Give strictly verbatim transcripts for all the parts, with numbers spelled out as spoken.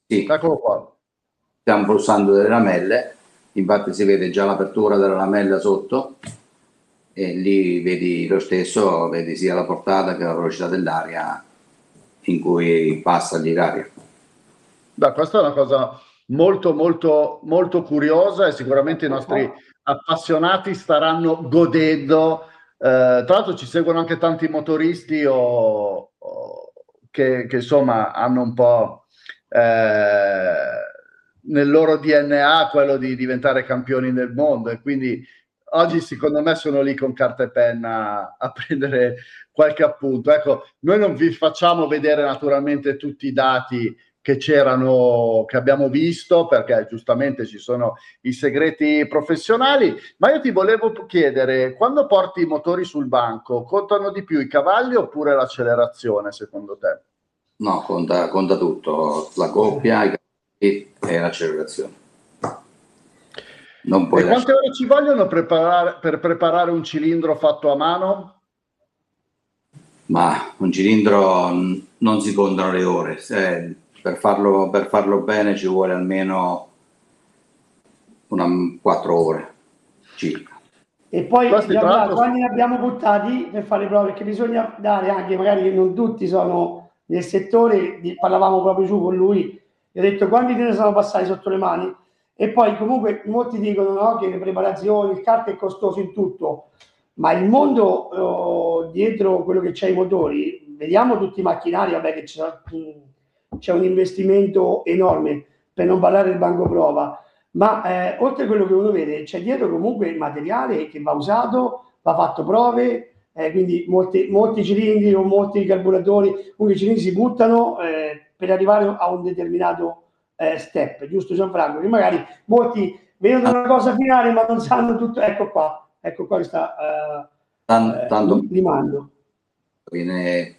Sì, Eccolo qua. stiamo pulsando delle lamelle, infatti si vede già l'apertura della lamella sotto e lì vedi lo stesso, vedi sia la portata che la velocità dell'aria in cui passa lì l'aria. Beh, questa è una cosa molto molto molto curiosa e sicuramente i nostri appassionati staranno godendo. Eh, tra l'altro ci seguono anche tanti motoristi o, o che, che insomma hanno un po' eh, nel loro D N A quello di diventare campioni del mondo e quindi oggi secondo me sono lì con carta e penna a prendere qualche appunto. Ecco, noi non vi facciamo vedere naturalmente tutti i dati che c'erano, che abbiamo visto, perché giustamente ci sono i segreti professionali, ma io ti volevo chiedere, quando porti i motori sul banco, contano di più i cavalli oppure l'accelerazione, secondo te? No, conta, conta tutto, la coppia, i cavalli e l'accelerazione. Non puoi E quante lasciare. ore ci vogliono preparare, per preparare un cilindro fatto a mano? Ma un cilindro mh, non si contano le ore, se- per farlo, per farlo bene ci vuole almeno una quattro ore circa. E poi Questi tra Gianfranco, l'altro quanti ne abbiamo buttati per fare le prove? Perché bisogna dare anche, magari che non tutti sono nel settore, di- parlavamo proprio giù con lui, e ho detto quanti te ne sono passati sotto le mani? E poi comunque molti dicono no, che le preparazioni, il kart è costoso in tutto, ma il mondo eh, dietro quello che c'è i motori, vediamo tutti i macchinari, vabbè che c'è, c'è un investimento enorme, per non parlare del banco prova, ma eh, oltre a quello che uno vede, c'è dietro comunque il materiale che va usato, va fatto prove, eh, quindi molti, molti cilindri o molti carburatori, comunque i cilindri si buttano eh, per arrivare a un determinato eh, step, giusto Gianfranco? Che magari molti vedono una cosa finale ma non sanno tutto, ecco qua, ecco qua che sta eh, Tan- eh, Tanto limando. viene.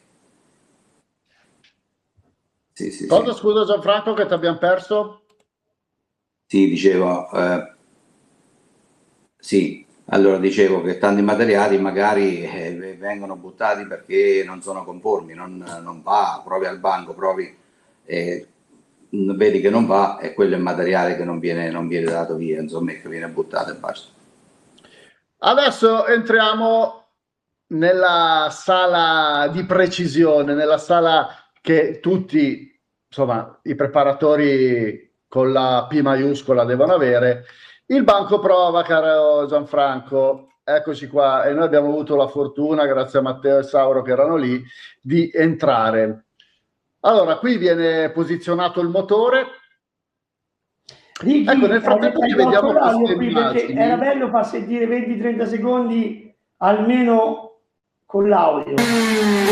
Sì, sì, cosa sì. scusa Gianfranco che ti abbiamo perso? Sì, dicevo, eh, sì, allora dicevo che tanti materiali magari eh, vengono buttati perché non sono conformi, non, non va, provi al banco, provi, eh, vedi che non va e quello è il materiale che non viene, non viene dato via, insomma, che viene buttato e basta. Adesso entriamo nella sala di precisione, nella sala che tutti, insomma, i preparatori con la P maiuscola devono avere. Il banco prova, caro Gianfranco, eccoci qua, e noi abbiamo avuto la fortuna, grazie a Matteo e Sauro che erano lì, di entrare. Allora, qui viene posizionato il motore. Ecco, Ricky, nel hai, frattempo hai ti tolto vediamo queste l'audio qui perché era immagini. bello far sentire venti trenta secondi almeno con l'audio.